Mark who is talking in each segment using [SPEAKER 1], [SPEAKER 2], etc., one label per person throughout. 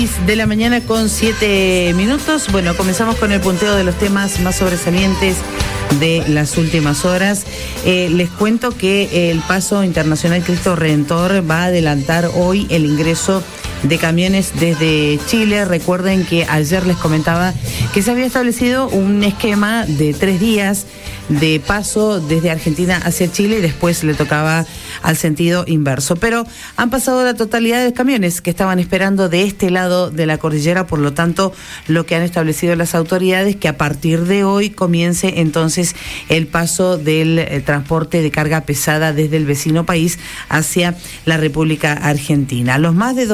[SPEAKER 1] De la mañana con 7 minutos. Bueno, comenzamos con el punteo de los temas más sobresalientes de las últimas horas. Les cuento que el Paso Internacional Cristo Redentor va a adelantar hoy el ingreso de camiones desde Chile. Recuerden que ayer les comentaba que se había establecido un esquema de 3 días de paso desde Argentina hacia Chile y después le tocaba al sentido inverso. Pero han pasado la totalidad de los camiones que estaban esperando de este lado de la cordillera, por lo tanto, lo que han establecido las autoridades que a partir de hoy comience entonces el paso del transporte de carga pesada desde el vecino país hacia la República Argentina. Los más de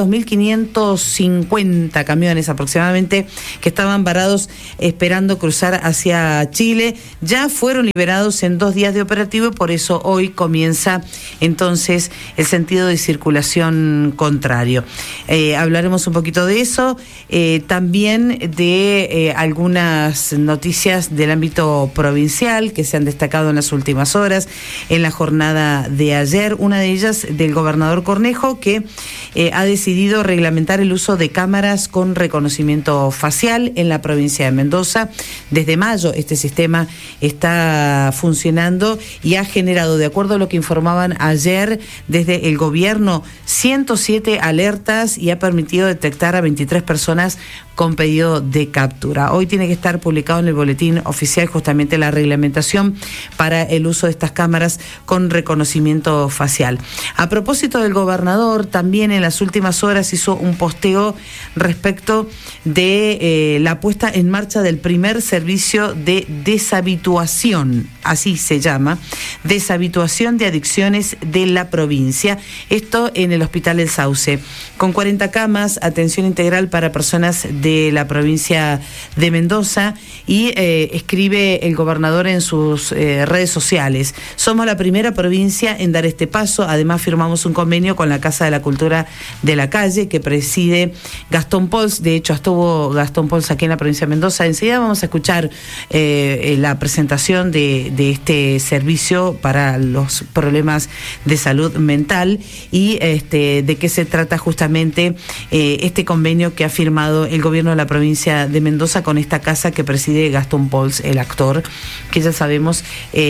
[SPEAKER 1] 2.550 camiones aproximadamente que estaban varados esperando cruzar hacia Chile ya fueron liberados en 2 días de operativo y por eso hoy comienza entonces el sentido de circulación contrario. Hablaremos un poquito de eso, también de algunas noticias del ámbito provincial que se han destacado en las últimas horas en la jornada de ayer. Una de ellas del gobernador Cornejo, que ha decidido reglamentar el uso de cámaras con reconocimiento facial en la provincia de Mendoza. Desde mayo este sistema está funcionando y ha generado, de acuerdo a lo que informaban ayer desde el gobierno, 107 alertas y ha permitido detectar a 23 personas con pedido de captura. Hoy tiene que estar publicado en el boletín oficial justamente la reglamentación para el uso de estas cámaras con reconocimiento facial. A propósito del gobernador, también en las últimas horas hizo un posteo respecto de la puesta en marcha del primer servicio de deshabituación, así se llama, deshabituación de adicciones de la provincia. Esto en el Hospital El Sauce, con 40 camas, atención integral para personas de la provincia de Mendoza, y escribe el gobernador en sus redes sociales: somos la primera provincia en dar este paso. Además firmamos un convenio con la Casa de la Cultura de la Calle que preside Gastón Pols. De hecho estuvo Gastón Pols aquí en la provincia de Mendoza. Enseguida vamos a escuchar la presentación de este servicio para los problemas de salud mental y de qué se trata justamente este convenio que ha firmado el gobierno de la provincia de Mendoza con esta casa que preside Gastón Pols, el actor, que ya sabemos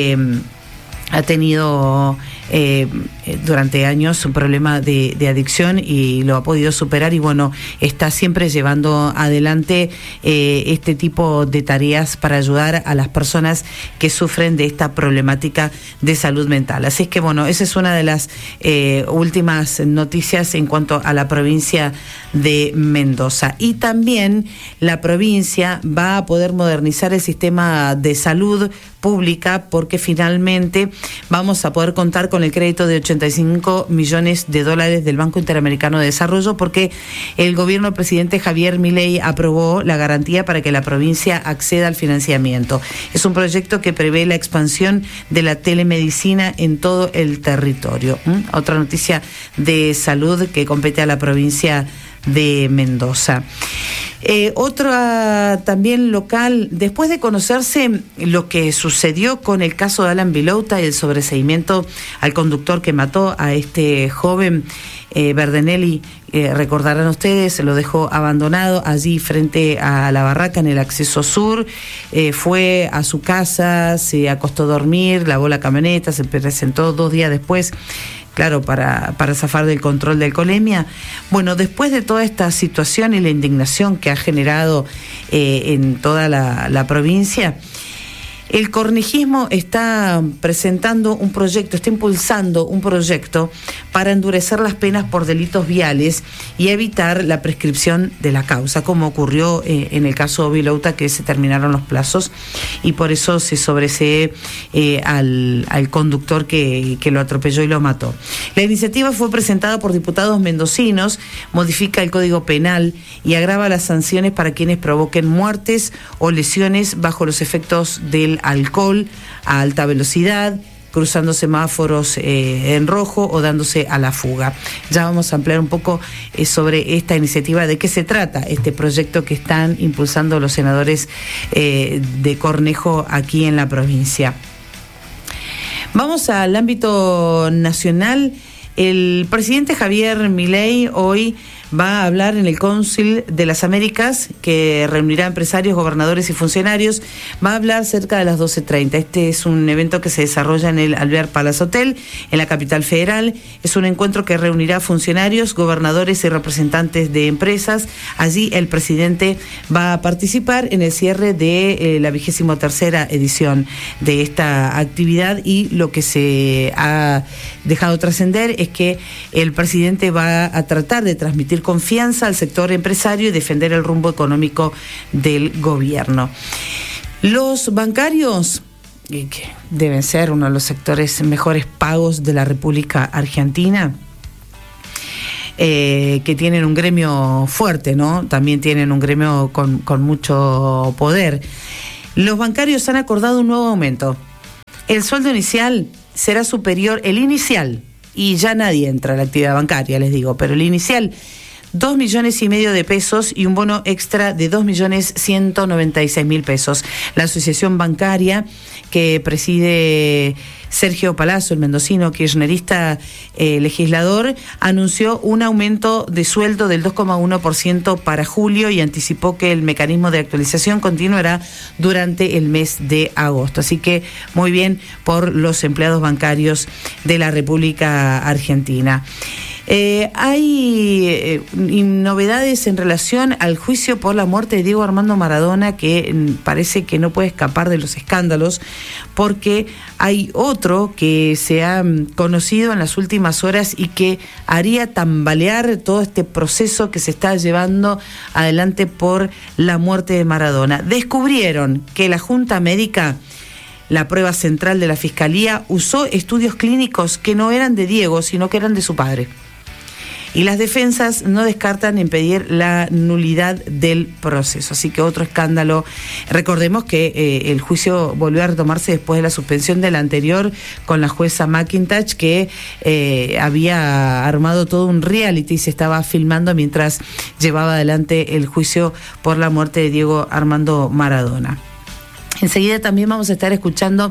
[SPEAKER 1] ha tenido durante años un problema de adicción y lo ha podido superar, y bueno, está siempre llevando adelante este tipo de tareas para ayudar a las personas que sufren de esta problemática de salud mental. Así es que bueno, esa es una de las últimas noticias en cuanto a la provincia de Mendoza. Y también la provincia va a poder modernizar el sistema de salud pública, porque finalmente vamos a poder contar con el crédito de $85 millones del Banco Interamericano de Desarrollo, porque el gobierno del presidente Javier Milei aprobó la garantía para que la provincia acceda al financiamiento. Es un proyecto que prevé la expansión de la telemedicina en todo el territorio. Otra noticia de salud que compete a la provincia de Mendoza. Otra también local, después de conocerse lo que sucedió con el caso de Alan Vilouta y el sobreseimiento al conductor que mató a este joven Verdenelli, recordarán ustedes, lo dejó abandonado allí frente a la barraca en el acceso sur, fue a su casa, se acostó a dormir, lavó la camioneta, se presentó 2 días después, claro, para zafar del control de alcoholemia. Bueno, después de toda esta situación y la indignación que ha generado en toda la provincia, el cornejismo está presentando un proyecto, está impulsando un proyecto para endurecer las penas por delitos viales y evitar la prescripción de la causa, como ocurrió en el caso Vilouta, que se terminaron los plazos y por eso se sobresee al conductor que lo atropelló y lo mató. La iniciativa fue presentada por diputados mendocinos, modifica el Código Penal y agrava las sanciones para quienes provoquen muertes o lesiones bajo los efectos del alcohol a alta velocidad, cruzando semáforos en rojo o dándose a la fuga. Ya vamos a ampliar un poco sobre esta iniciativa, de qué se trata este proyecto que están impulsando los senadores de Cornejo aquí en la provincia. Vamos al ámbito nacional. El presidente Javier Milei hoy va a hablar en el Cónsul de las Américas, que reunirá empresarios, gobernadores y funcionarios. Va a hablar cerca de las 12:30. Este es un evento que se desarrolla en el Albert Palace Hotel, en la capital federal. Es un encuentro que reunirá funcionarios, gobernadores y representantes de empresas. Allí el presidente va a participar en el cierre de la 23ª edición de esta actividad, y lo que se ha dejado trascender es que el presidente va a tratar de transmitir confianza al sector empresario y defender el rumbo económico del gobierno. Los bancarios, que deben ser uno de los sectores mejores pagos de la República Argentina, que tienen un gremio fuerte, ¿no? También tienen un gremio con mucho poder. Los bancarios han acordado un nuevo aumento. El sueldo inicial será superior, el inicial, y ya nadie entra a la actividad bancaria, les digo, pero el inicial, 2,5 millones de pesos, y un bono extra de 2.196.000 pesos. La asociación bancaria que preside Sergio Palazzo, el mendocino kirchnerista legislador, anunció un aumento de sueldo del 2,1% para julio y anticipó que el mecanismo de actualización continuará durante el mes de agosto. Así que muy bien por los empleados bancarios de la República Argentina. Hay novedades en relación al juicio por la muerte de Diego Armando Maradona, que parece que no puede escapar de los escándalos, porque hay otro que se ha conocido en las últimas horas y que haría tambalear todo este proceso que se está llevando adelante por la muerte de Maradona. Descubrieron que la Junta Médica, la prueba central de la Fiscalía, usó estudios clínicos que no eran de Diego, sino que eran de su padre. Y las defensas no descartan impedir la nulidad del proceso. Así que otro escándalo. Recordemos que el juicio volvió a retomarse después de la suspensión del anterior con la jueza McIntosh, que había armado todo un reality y se estaba filmando mientras llevaba adelante el juicio por la muerte de Diego Armando Maradona. Enseguida también vamos a estar escuchando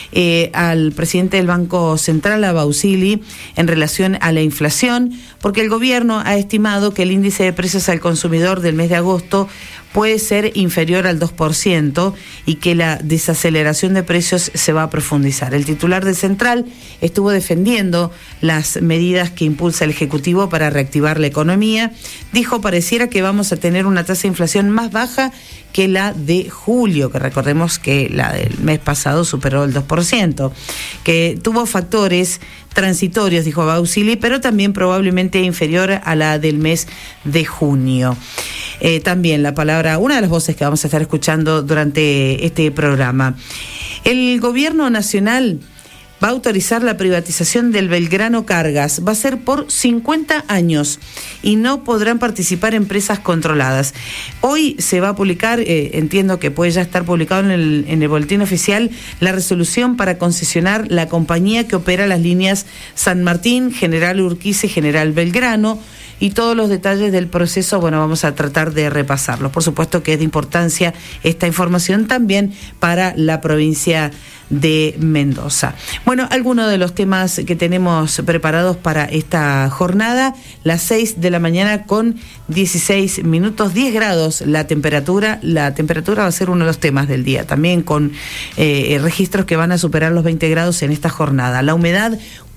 [SPEAKER 1] al presidente del Banco Central, a Bausili, en relación a la inflación, porque el gobierno ha estimado que el índice de precios al consumidor del mes de agosto puede ser inferior al 2% y que la desaceleración de precios se va a profundizar. El titular de Central estuvo defendiendo las medidas que impulsa el Ejecutivo para reactivar la economía. Dijo: pareciera que vamos a tener una tasa de inflación más baja que la de julio, que recordemos que la del mes pasado superó el 2%, que tuvo factores transitorios, dijo Bausili, pero también probablemente inferior a la del mes de junio. También la palabra, una de las voces que vamos a estar escuchando durante este programa. El gobierno nacional va a autorizar la privatización del Belgrano Cargas. Va a ser por 50 años y no podrán participar empresas controladas. Hoy se va a publicar, entiendo que puede ya estar publicado en el boletín oficial, la resolución para concesionar la compañía que opera las líneas San Martín, General Urquiza y General Belgrano. Y todos los detalles del proceso, bueno, vamos a tratar de repasarlos. Por supuesto que es de importancia esta información también para la provincia de Mendoza. Bueno, algunos de los temas que tenemos preparados para esta jornada: las 6 de la mañana con 16 minutos, 10 grados la temperatura. La temperatura va a ser uno de los temas del día, también con registros que van a superar los 20 grados en esta jornada. La humedad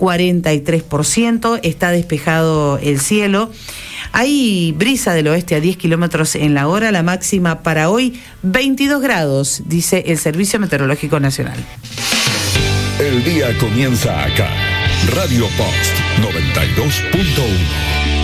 [SPEAKER 1] 43%, está despejado el cielo. Hay brisa del oeste a 10 kilómetros en la hora. La máxima para hoy 22 grados, dice el Servicio Meteorológico Nacional.
[SPEAKER 2] El día comienza acá. Radio Post 92.1.